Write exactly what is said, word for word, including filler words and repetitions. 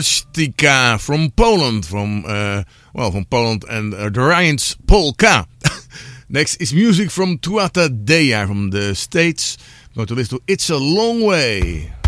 Turistica from Poland, from uh, well, from Poland and uh, the Ryans Polka. Next is music from Tuatha Dea from the States. I'm going to listen to It's a Long Way.